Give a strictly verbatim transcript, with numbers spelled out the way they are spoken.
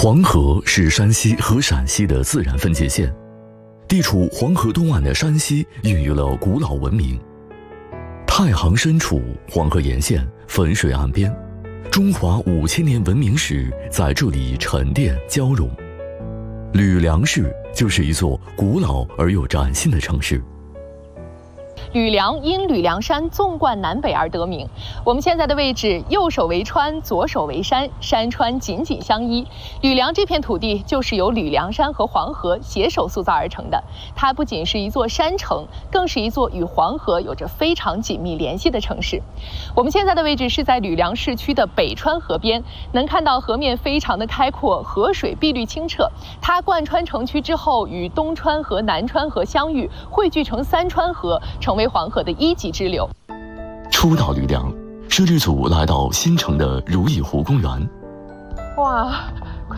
黄河是山西和陕西的自然分界线，地处黄河东岸的山西孕育了古老文明。太行深处，黄河沿线，汾水岸边，中华五千年文明史在这里沉淀交融。吕梁市就是一座古老而又崭新的城市。 吕梁因吕梁山纵贯南北而得名。我们现在的位置，右手为川，左手为山，山川紧紧相依。吕梁这片土地就是由吕梁山和黄河携手塑造而成的。它不仅是一座山城，更是一座与黄河有着非常紧密联系的城市。我们现在的位置是在吕梁市区的北川河边，能看到河面非常的开阔，河水碧绿清澈。它贯穿城区之后，与东川河、南川河相遇，汇聚成三川河，成为黄河的一级支流。 初到吕梁，摄制组来到新城的如意湖公园。 哇，